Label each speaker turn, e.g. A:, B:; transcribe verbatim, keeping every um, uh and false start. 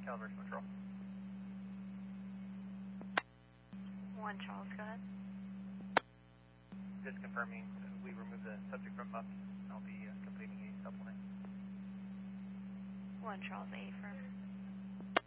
A: Calibration control.
B: One Charles, go ahead.
A: Just confirming we removed the subject from MUP. I'll be uh, completing a supplement.
B: One Charles, A firm.